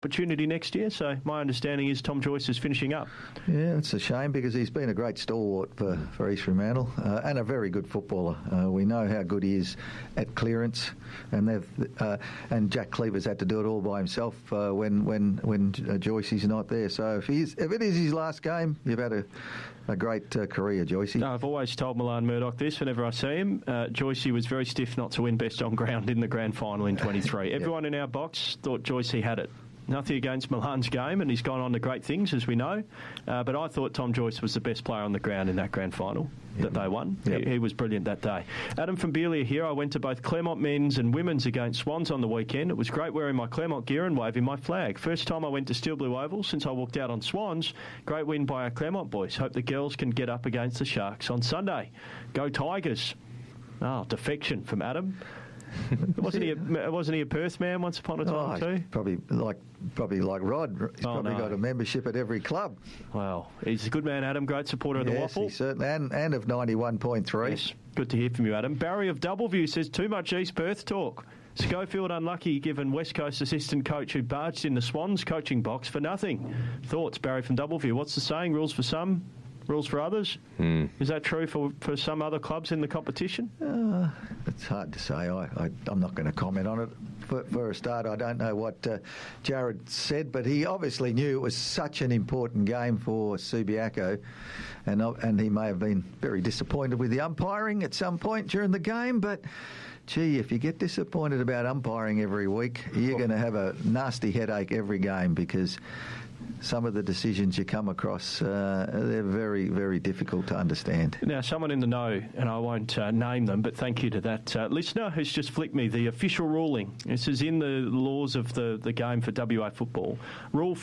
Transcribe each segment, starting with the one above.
opportunity next year. So my understanding is Tom Joyce is finishing up. Yeah, it's a shame because he's been a great stalwart for East Fremantle and a very good footballer. We know how good he is at clearance, and Jack Cleaver's had to do it all by himself when Joyce is not there. So if it is his last game, you've had a great career, Joyce. No, I've always told Milan Murdoch this whenever I see him. Joyce was very stiff not to win best on ground in the grand final in 23. Everyone in our box thought Joyce had it. Nothing against Milan's game, and he's gone on to great things, as we know. But I thought Tom Joyce was the best player on the ground in that grand final that they won. Yep. He was brilliant that day. Adam from Beelia here. I went to both Claremont men's and women's against Swans on the weekend. It was great wearing my Claremont gear and waving my flag. First time I went to Steel Blue Oval since I walked out on Swans. Great win by our Claremont boys. Hope the girls can get up against the Sharks on Sunday. Go Tigers. Oh, defection from Adam. Wasn't he a Perth man once upon a time too? Probably like Rod. He's probably got a membership at every club. Well, he's a good man, Adam. Great supporter of the Waffle. Yes, certainly, and of 91.3. Yes, good to hear from you, Adam. Barry of Doubleview says too much East Perth talk. Schofield unlucky given West Coast assistant coach who barged in the Swans coaching box for nothing. Thoughts, Barry from Doubleview? What's the saying? Rules for some, rules for others? Is that true for some other clubs in the competition? It's hard to say. I'm not going to comment on it. For a start, I don't know what Jared said, but he obviously knew it was such an important game for Subiaco, and he may have been very disappointed with the umpiring at some point during the game, but gee, if you get disappointed about umpiring every week, you're going to have a nasty headache every game because some of the decisions you come across, they're very, very difficult to understand. Now, someone in the know, and I won't name them, but thank you to that listener who's just flicked me the official ruling. This is in the laws of the game for WA football. Rule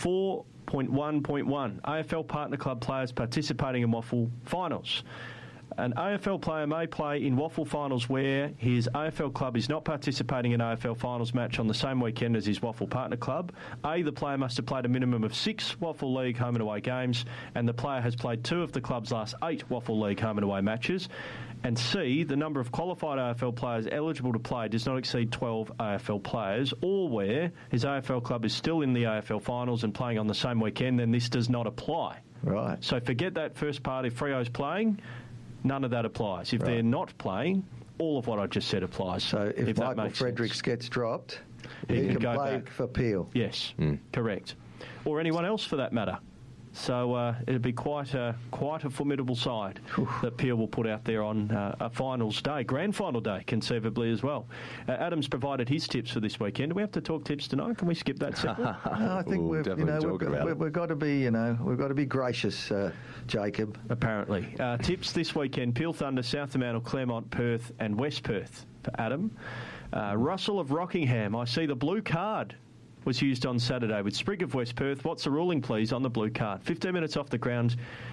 4.1.1, AFL Partner Club players participating in Waffle finals. An AFL player may play in Waffle finals where his AFL club is not participating in AFL finals match on the same weekend as his Waffle partner club. A, the player must have played a minimum of 6 Waffle League home and away games, and the player has played 2 of the club's last 8 Waffle League home and away matches. And C, the number of qualified AFL players eligible to play does not exceed 12 AFL players, or where his AFL club is still in the AFL finals and playing on the same weekend, then this does not apply. Right. So forget that first part. If Freo's playing, none of that applies. If they're not playing, all of what I just said applies. So if Michael Fredericks gets dropped, he can play back for Peel. Yes, correct. Or anyone else for that matter. So it'll be quite a formidable side that Peel will put out there on a finals day, grand final day, conceivably as well. Adam's provided his tips for this weekend. Do we have to talk tips tonight? Can we skip that separate? No, I think we've got to be gracious, Jacob. Apparently, tips this weekend: Peel Thunder, South Fremantle, Claremont, Perth, and West Perth for Adam. Russell of Rockingham. I see the blue card was used on Saturday with Sprigg of West Perth. What's the ruling, please, on the blue card? 15 minutes off the ground,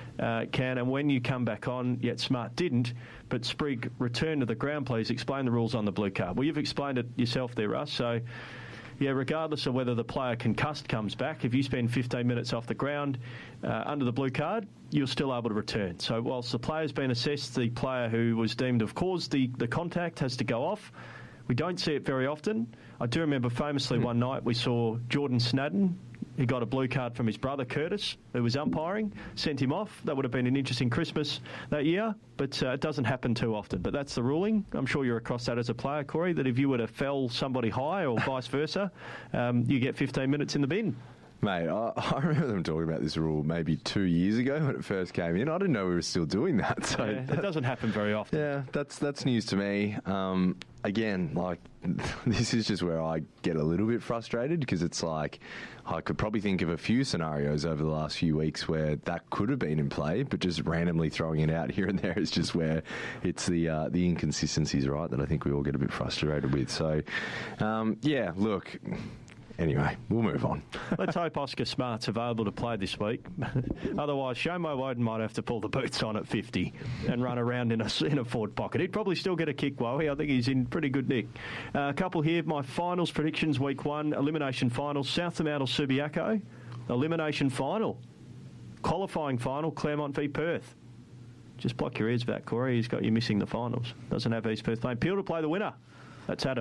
and when you come back on, yet Smart didn't, but Sprigg returned to the ground, please. Explain the rules on the blue card. Well, you've explained it yourself there, Russ, so yeah, regardless of whether the player concussed comes back, if you spend 15 minutes off the ground under the blue card, you're still able to return. So whilst the player's been assessed, the player who was deemed to have caused the contact has to go off. We don't see it very often. I do remember famously one night we saw Jordan Snadden. He got a blue card from his brother Curtis, who was umpiring, sent him off. That would have been an interesting Christmas that year, but it doesn't happen too often. But that's the ruling. I'm sure you're across that as a player, Corey, that if you were to fell somebody high or vice versa, you get 15 minutes in the bin. Mate, I remember them talking about this rule maybe 2 years ago when it first came in. I didn't know we were still doing that. So it doesn't happen very often. Yeah, that's news to me. Again, this is just where I get a little bit frustrated because it's like I could probably think of a few scenarios over the last few weeks where that could have been in play, but just randomly throwing it out here and there is just where it's the inconsistencies, right, that I think we all get a bit frustrated with. So, yeah, look. Anyway, we'll move on. Let's hope Oscar Smart's available to play this week. Otherwise, Shomo Woden might have to pull the boots on at 50 and run around in a forward pocket. He'd probably still get a kick, Wowie. I think he's in pretty good nick. A couple here. My finals predictions, week 1, elimination finals, South Fremantle Subiaco. Elimination final. Qualifying final, Claremont v Perth. Just block your ears for that, Corey. He's got you missing the finals. Doesn't have East Perth playing. Peel to play the winner. That's Adam.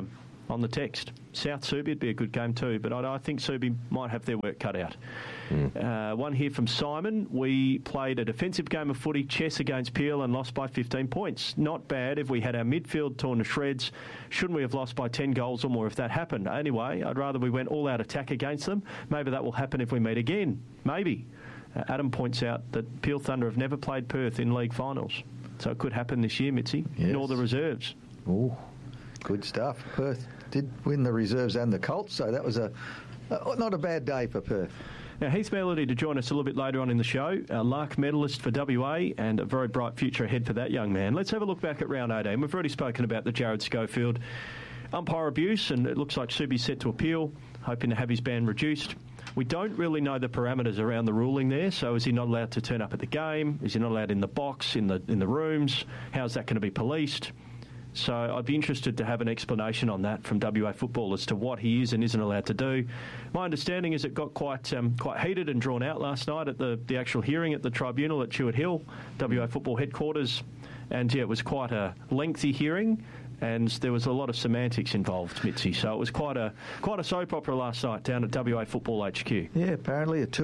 on the text. South Subi would be a good game too, but I think Subi might have their work cut out. One here from Simon. We played a defensive game of footy, chess against Peel, and lost by 15 points. Not bad if we had our midfield torn to shreds. Shouldn't we have lost by 10 goals or more if that happened? Anyway, I'd rather we went all-out attack against them. Maybe that will happen if we meet again. Maybe. Adam points out that Peel Thunder have never played Perth in league finals. So it could happen this year, Mitzi, nor the reserves. Oh, good stuff. Perth did win the reserves and the Colts, so that was not a bad day for Perth. Now, Heath Melody to join us a little bit later on in the show, a Lark medalist for WA and a very bright future ahead for that young man. Let's have a look back at round 18. We've already spoken about the Jared Schofield umpire abuse, and it looks like Subi's set to appeal, hoping to have his ban reduced. We don't really know the parameters around the ruling there, so is he not allowed to turn up at the game? Is he not allowed in the box, in the rooms? How's that going to be policed? So I'd be interested to have an explanation on that from WA Football as to what he is and isn't allowed to do. My understanding is it got quite heated and drawn out last night at the actual hearing at the tribunal at Chewett Hill, WA Football headquarters, and it was quite a lengthy hearing. And there was a lot of semantics involved, Mitzi. So it was quite a soap opera last night down at WA Football HQ. Yeah, apparently a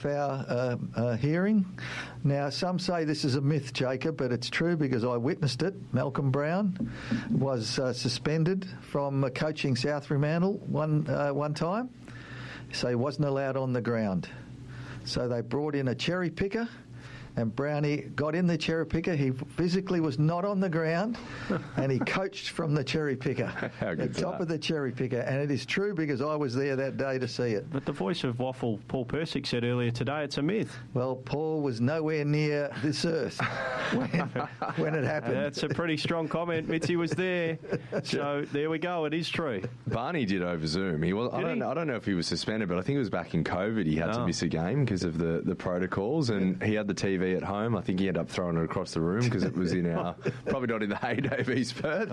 2.5 hour hearing. Now, some say this is a myth, Jacob, but it's true because I witnessed it. Malcolm Brown was suspended from coaching South Fremantle one time, so he wasn't allowed on the ground. So they brought in a cherry picker. And Brownie got in the cherry picker. He physically was not on the ground, and he coached from the cherry picker, the top of the cherry picker. And it is true because I was there that day to see it. But the voice of Waffle, Paul Persick, said earlier today it's a myth. Well, Paul was nowhere near this earth when it happened. That's a pretty strong comment. Mitzi was there. So there we go. It is true. Barney did over Zoom. I don't know if he was suspended, but I think it was back in COVID. He had to miss a game because of the protocols, and he had the TV at home. I think he ended up throwing it across the room because it was in our probably not in the heyday of East Perth.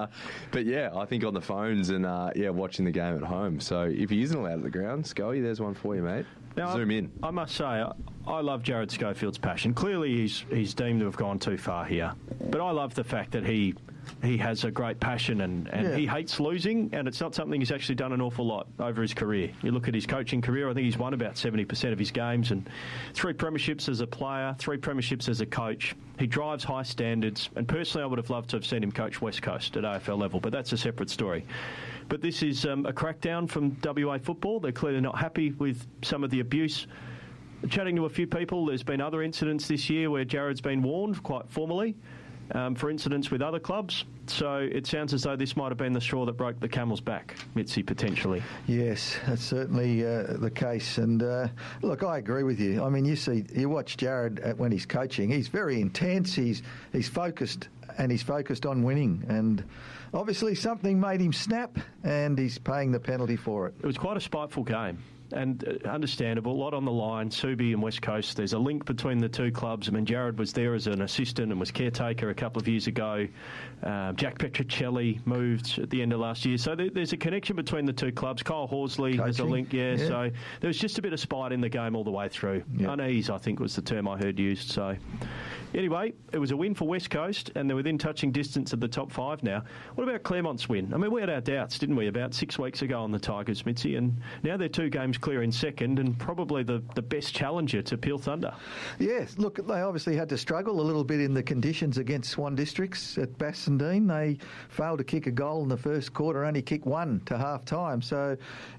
But yeah, I think on the phones and watching the game at home. So if he isn't allowed at the ground, Scully, there's one for you, mate. Now, Zoom in. I must say, I love Jared Schofield's passion. Clearly, he's deemed to have gone too far here. But I love the fact that he has a great passion and he hates losing, and it's not something he's actually done an awful lot over his career. You look at his coaching career, I think he's won about 70% of his games, and 3 premierships as a player, 3 premierships as a coach. He drives high standards, and personally I would have loved to have seen him coach West Coast at AFL level, but that's a separate story. But this is a crackdown from WA Football. They're clearly not happy with some of the abuse. Chatting to a few people, there's been other incidents this year where Jared's been warned quite formally for incidents with other clubs. So it sounds as though this might have been the straw that broke the camel's back, Mitzi, potentially. Yes, that's certainly the case. And look, I agree with you. I mean, you watch Jared when he's coaching. He's very intense. He's focused, and he's focused on winning. And obviously something made him snap, and he's paying the penalty for it. It was quite a spiteful game. And understandable, a lot on the line, Subi and West Coast. There's a link between the two clubs. I mean, Jared was there as an assistant and was caretaker a couple of years ago. Jack Petricelli moved at the end of last year. So there's a connection between the two clubs. Kyle Horsley has a link, So there was just a bit of spite in the game all the way through. Yeah. Unease, I think, was the term I heard used. So anyway, it was a win for West Coast, and they're within touching distance of the top 5 now. What about Claremont's win? I mean, we had our doubts, didn't we, about 6 weeks ago on the Tigers, Mitzi, and now they're 2 games clear in second and probably the best challenger to Peel Thunder. Yes, look, they obviously had to struggle a little bit in the conditions against Swan Districts at Bassendean. They failed to kick a goal in the first quarter, only kicked 1 to half-time. So,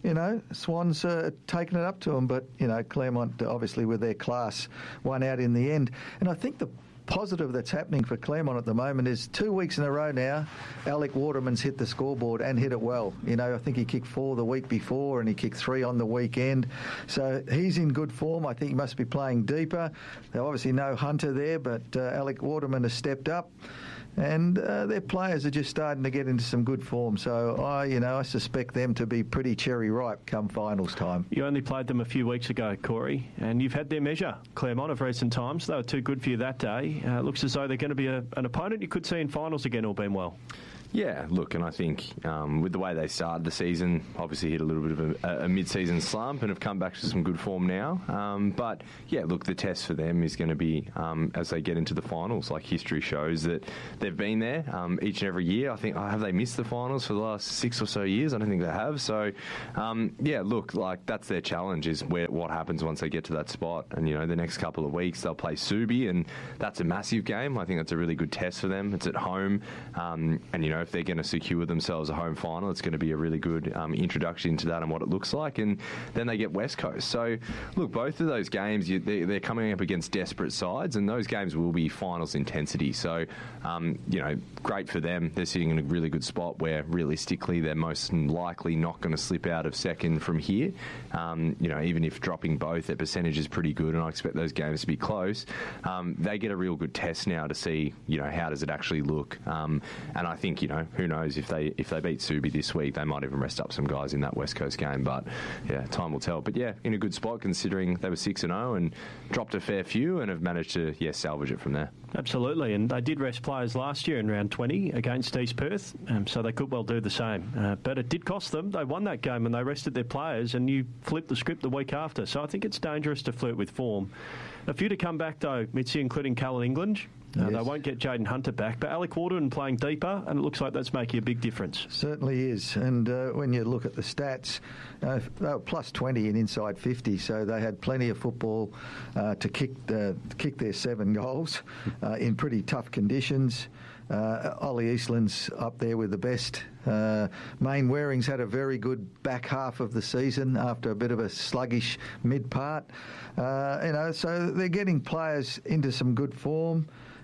Swans taking it up to them, but, Claremont, obviously, with their class, won out in the end. And I think the positive that's happening for Claremont at the moment is 2 weeks in a row now, Alec Waterman's hit the scoreboard and hit it well. I think he kicked 4 the week before and he kicked 3 on the weekend. So he's in good form. I think he must be playing deeper. There's obviously no Hunter there, but Alec Waterman has stepped up. And their players are just starting to get into some good form. So I suspect them to be pretty cherry ripe come finals time. You only played them a few weeks ago, Corey, and you've had their measure, Claremont, of recent times. They were too good for you that day. It looks as though they're going to be an opponent you could see in finals again, all being well. Yeah, look, and I think with the way they started the season, obviously hit a little bit of a mid-season slump and have come back to some good form now. But, yeah, look, the test for them is going to be as they get into the finals. Like, history shows that they've been there each and every year. I think, have they missed the finals for the last 6 or so years? I don't think they have. So, yeah, look, like, that's their challenge is what happens once they get to that spot. And, you know, the next couple of weeks they'll play Subi, and that's a massive game. I think that's a really good test for them. It's at home. And, you know, if they're going to secure themselves a home final, it's going to be a really good introduction to that and what it looks like. And then they get West Coast. So, look, both of those games, they're coming up against desperate sides, and those games will be finals intensity. So, you know, great for them. They're sitting in a really good spot where, realistically, they're most likely not going to slip out of second from here. You know, even if dropping both, their percentage is pretty good, and I expect those games to be close. They get a real good test now to see, you know, how does it actually look. And I think, you know, who knows if they beat Subi this week, they might even rest up some guys in that West Coast game. But yeah, time will tell. But yeah, in a good spot considering they were 6-0 and dropped a fair few and have managed to salvage it from there. Absolutely, and they did rest players last year in round 20 against East Perth, so they could well do the same. But it did cost them. They won that game and they rested their players, and you flipped the script the week after. So I think it's dangerous to flirt with form. A few to come back though, Mitzi, including Callan England. Yes. They won't get Jaden Hunter back, but Alec Warden playing deeper, and it looks like that's making a big difference. Certainly is, and when you look at the stats, they were plus 20 in inside 50, so they had plenty of football to kick their 7 goals in pretty tough conditions. Ollie Eastland's up there with the best. Main Waring's had a very good back half of the season after a bit of a sluggish mid part. You know, so they're getting players into some good form.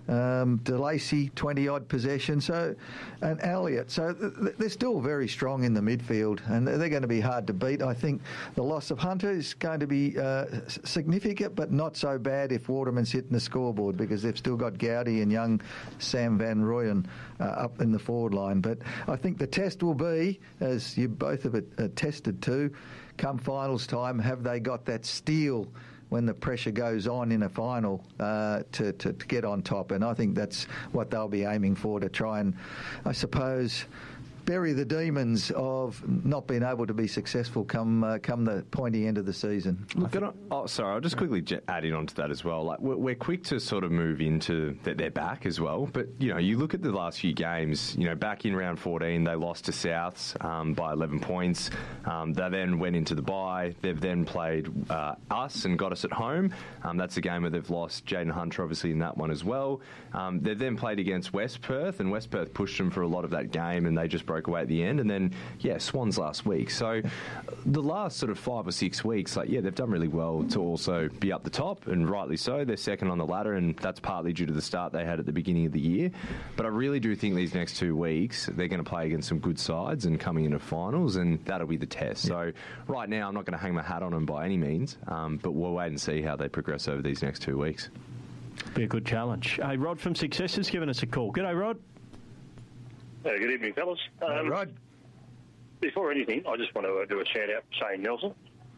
DeLacy, 20-odd possessions, and Elliott. So they're still very strong in the midfield, and they're going to be hard to beat. I think the loss of Hunter is going to be significant, but not so bad if Waterman's hitting the scoreboard, because they've still got Gowdy and young Sam Van Rooyen up in the forward line. But I think the test will be, as you both have attested to, come finals time, have they got that steel when the pressure goes on in a final to get on top? And I think that's what they'll be aiming for, to try and, I suppose, bury the demons of not being able to be successful come the pointy end of the season. Look, I'll just quickly add in onto that as well. Like, we're quick to sort of move into that they're back as well. But, you know, you look at the last few games, you know, back in round 14, they lost to Souths by 11 points. They then went into the bye. They've then played us and got us at home. That's a game where they've lost Jaden Hunter, obviously, in that one as well. They've then played against West Perth, and West Perth pushed them for a lot of that game, and they just broke away at the end. And then, Swans last week. So the last sort of 5 or 6 weeks, they've done really well to also be up the top, and rightly so. They're second on the ladder, and that's partly due to the start they had at the beginning of the year. But I really do think these next 2 weeks, they're going to play against some good sides and coming into finals, and that'll be the test. So right now, I'm not going to hang my hat on them by any means, but we'll wait and see how they progress over these next 2 weeks. Be a good challenge. Hey, Rod from Success has given us a call. G'day, Rod. Good evening, fellas. Rod. Before anything, I just want to do a shout out to Shane Nelson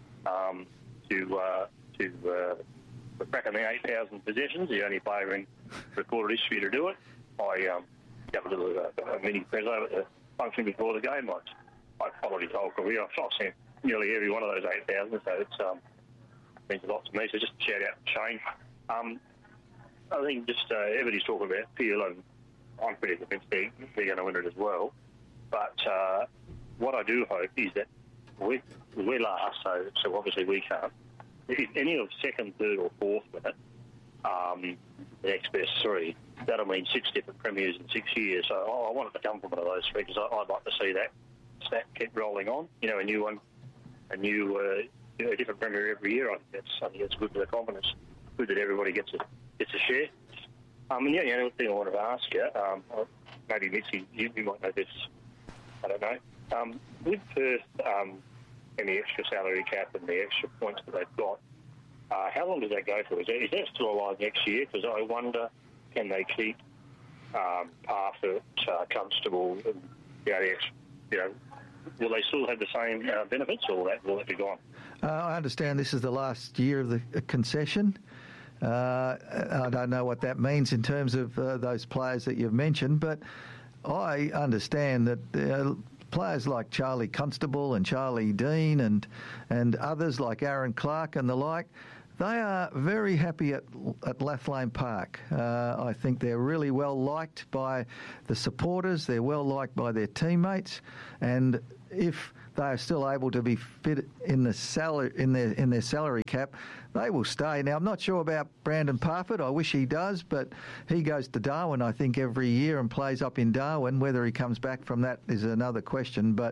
for cracking the 8,000 possessions. The only player in recorded history to do it. I got a little mini prezzo at the function before the game. I followed his whole career. I've seen nearly every one of those 8,000, so it means a lot to me. So just a shout out to Shane. I think just everybody's talking about Peel, and I'm pretty convinced they're going to win it as well. But what I do hope is that we're last, so obviously we can't. If any of second, third or fourth minute, the next best 3, that'll mean 6 different premiers in 6 years. So I want it to come from one of those 3, because I'd like to see that stat keep rolling on. You know, a new one, a different premier every year. I think that's good for the confidence. Good that everybody gets a share. And the only thing I wanted to ask you, maybe Mitzi, you might know this, I don't know. With Perth and the extra salary cap and the extra points that they've got, how long does that go for? Is that still alive next year? Because I wonder, can they keep Parfitt, Constable, and, will they still have the same benefits, or will that be gone? I understand this is the last year of the concession. I don't know what that means in terms of those players that you've mentioned, but I understand that players like Charlie Constable and Charlie Dean and others like Aaron Clark and the like, they are very happy at Lathlane Park. I think they're really well liked by the supporters. They're well liked by their teammates, and if they are still able to be fit in the salary in their salary cap, they will stay. Now, I'm not sure about Brandon Parfitt. I wish he does, but he goes to Darwin, I think, every year and plays up in Darwin. Whether he comes back from that is another question. But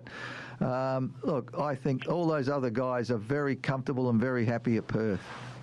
look, I think all those other guys are very comfortable and very happy at Perth.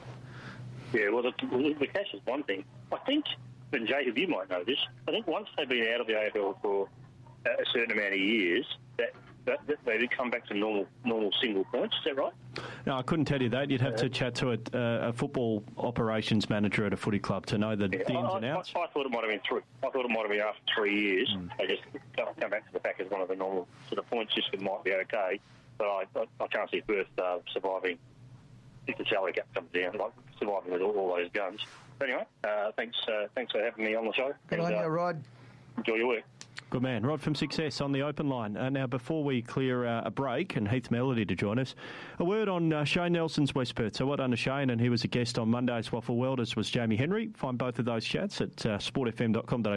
Yeah, well, the cash is one thing. I think, and Jacob, you might know this, I think once they've been out of the AFL for a certain amount of years, that they come back to normal single points. Is that right? No, I couldn't tell you that. You'd have to chat to a football operations manager at a footy club to know the ins and outs. I thought it might have been after 3 years. They just come back to the back as one of the normal. So the point system might be okay, but I can't see Perth surviving if the salary cap comes down, like surviving with all those guns. But anyway, thanks for having me on the show. Good on you, Rod. Enjoy your work. Good man. Rod from Success on the open line. Now, before we clear a break and Heath Melody to join us, a word on Shane Nelson's West Perth. So well done to Shane, and he was a guest on Monday's Waffle World, as was Jamie Henry. Find both of those chats at sportfm.com.au.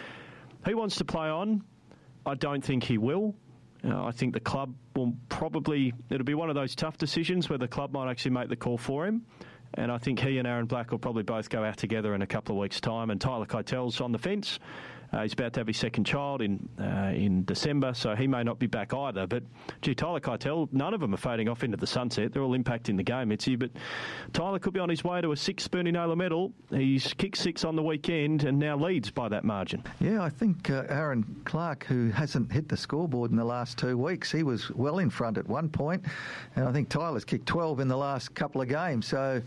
He wants to play on. I don't think he will. I think the club will it'll be one of those tough decisions where the club might actually make the call for him. And I think he and Aaron Black will probably both go out together in a couple of weeks' time. And Tyler Keitel's on the fence. He's about to have his second child in December, so he may not be back either. But, gee, Tyler Keitel, none of them are fading off into the sunset. They're all impacting the game, Mitzi. But Tyler could be on his way to a 6th Bernie Naylor medal. He's kicked 6 on the weekend and now leads by that margin. Yeah, I think Aaron Clark, who hasn't hit the scoreboard in the last 2 weeks, he was well in front at one point. And I think Tyler's kicked 12 in the last couple of games. So,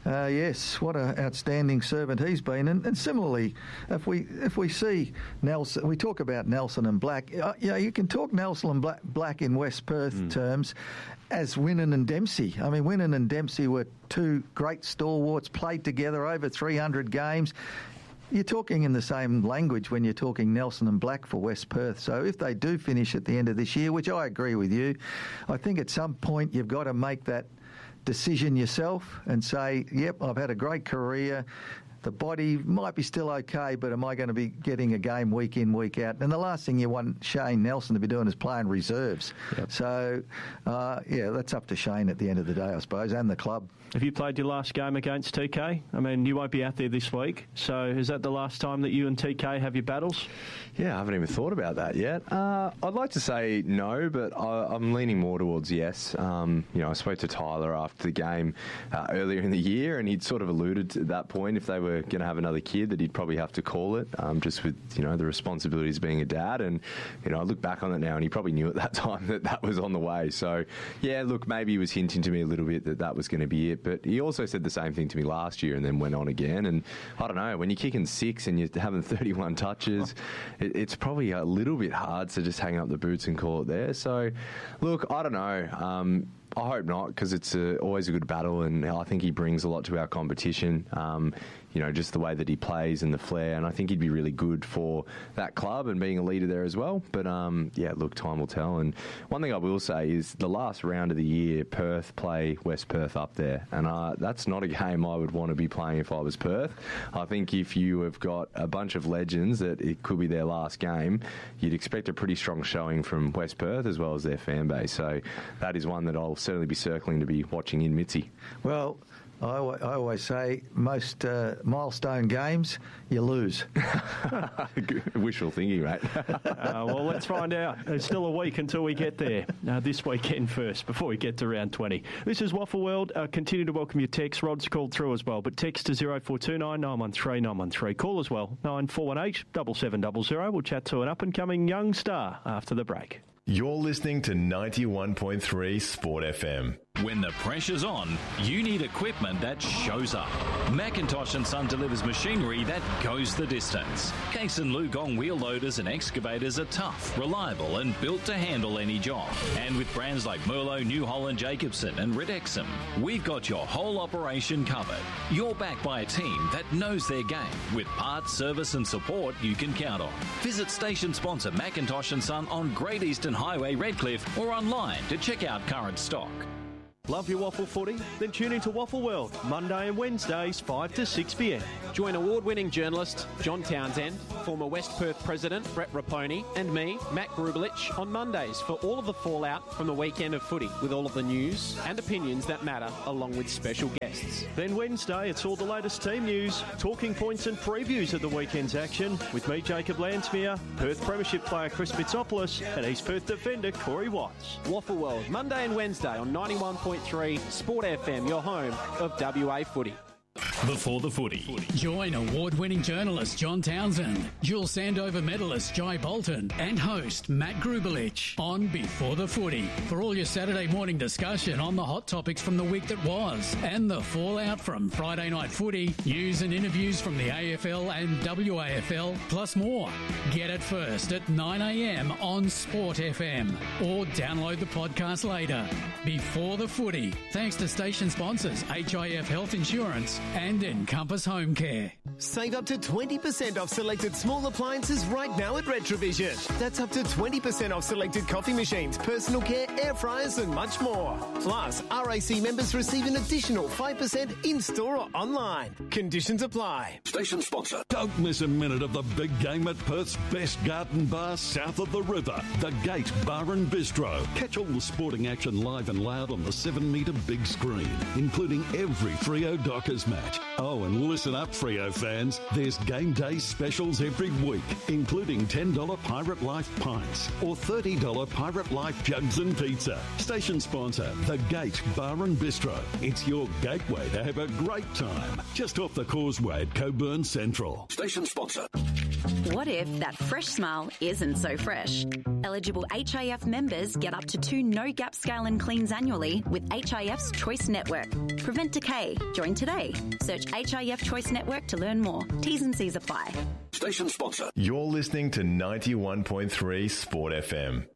yes, what an outstanding servant he's been. And similarly, if we see Nelson, we talk about Nelson and Black. You can talk Nelson and Black in West Perth terms as Winnan and Dempsey. I mean, Winnan and Dempsey were two great stalwarts, played together over 300 games. You're talking in the same language when you're talking Nelson and Black for West Perth. So if they do finish at the end of this year, which I agree with you, I think at some point you've got to make that decision yourself and say, yep, I've had a great career. The body might be still okay, but am I going to be getting a game week in, week out? And the last thing you want Shane Nelson to be doing is playing reserves. Yep. So, that's up to Shane at the end of the day, I suppose, and the club. Have you played your last game against TK? I mean, you won't be out there this week. So is that the last time that you and TK have your battles? Yeah, I haven't even thought about that yet. I'd like to say no, but I'm leaning more towards yes. I spoke to Tyler after the game earlier in the year, and he'd sort of alluded to that point, if they were going to have another kid, that he'd probably have to call it, just with, the responsibilities of being a dad. And, I look back on it now, and he probably knew at that time that was on the way. So, yeah, look, maybe he was hinting to me a little bit that was going to be it. But he also said the same thing to me last year and then went on again. And I don't know, when you're kicking 6 and you're having 31 touches, it's probably a little bit hard to just hang up the boots and call it there. So, look, I don't know. I hope not, because it's always a good battle, and I think he brings a lot to our competition. Just the way that he plays and the flair, and I think he'd be really good for that club and being a leader there as well. But, look, time will tell. And one thing I will say is the last round of the year, Perth play West Perth up there, and that's not a game I would want to be playing if I was Perth. I think if you have got a bunch of legends that it could be their last game, you'd expect a pretty strong showing from West Perth as well as their fan base. So that is one that I'll certainly be circling to be watching in Mitzi. Well, I always say most milestone games, you lose. Wishful thinking, mate. Well, let's find out. There's still a week until we get there. This weekend first, before we get to round 20. This is Waffle World. Continue to welcome your texts. Rod's called through as well, but text to 0429 913 913. Call as well, 9418 7700. We'll chat to an up-and-coming young star after the break. You're listening to 91.3 Sport FM. When the pressure's on, you need equipment that shows up. Macintosh & Son delivers machinery that goes the distance. Case and Lugong wheel loaders and excavators are tough, reliable and built to handle any job. And with brands like Merlo, New Holland, Jacobson and Ridexum, we've got your whole operation covered. You're backed by a team that knows their game with parts, service and support you can count on. Visit station sponsor Macintosh & Son on Great Eastern Highway, Redcliffe, or online to check out current stock. Love your waffle footy? Then tune into Waffle World, Monday and Wednesdays, 5 to 6 p.m. Join award-winning journalist John Townsend, former West Perth President Brett Raponi, and me, Matt Grubelich, on Mondays for all of the fallout from the weekend of footy, with all of the news and opinions that matter, along with special guests. Then Wednesday, it's all the latest team news, talking points and previews of the weekend's action, with me, Jacob Lansmere, Perth Premiership player Chris Bitsopoulos, and East Perth defender Corey Watts. Waffle World, Monday and Wednesday on 91.3 Sport FM, your home of WA footy. Before the footy. Join award-winning journalist John Townsend, dual Sandover medalist Jai Bolton, and host Matt Grubelich on Before the Footy for all your Saturday morning discussion on the hot topics from the week that was and the fallout from Friday night footy, news and interviews from the AFL and WAFL, plus more. Get it first at 9 a.m. on Sport FM or download the podcast later. Before the Footy, thanks to station sponsors HIF Health Insurance and Encompass Home Care. Save up to 20% off selected small appliances right now at Retrovision. That's up to 20% off selected coffee machines, personal care, air fryers and much more. Plus, RAC members receive an additional 5% in-store or online. Conditions apply. Station sponsor. Don't miss a minute of the big game at Perth's best garden bar south of the river, the Gate Bar and Bistro. Catch all the sporting action live and loud on the 7-metre big screen, including every Freo Dockers match. Oh, and listen up, Freo fans. There's game day specials every week, including $10 Pirate Life pints or $30 Pirate Life jugs and pizza. Station sponsor, The Gate Bar and Bistro. It's your gateway to have a great time. Just off the causeway at Coburn Central. Station sponsor. What if that fresh smile isn't so fresh? Eligible HIF members get up to 2 no-gap scale and cleans annually with HIF's Choice Network. Prevent decay. Join today. Search HIF Choice Network to learn more. T's and C's apply. Station sponsor. You're listening to 91.3 Sport FM.